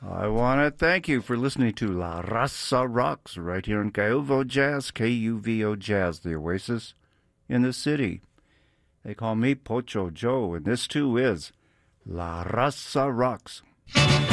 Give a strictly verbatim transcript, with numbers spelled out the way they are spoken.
I want to thank you for listening to La Raza Rocks right here in Kuvo Jazz, K U V O Jazz, the oasis in the city. They call me Pocho Joe, and this too is La Raza Rocks.